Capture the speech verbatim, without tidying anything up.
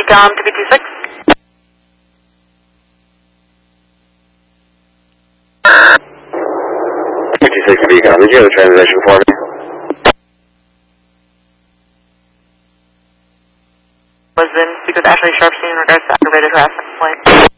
Beacon two two six. two two six Beacon, did you have a transition for me? Was in speak with Ashley Sharpstein in regards to aggravated harassment complaint.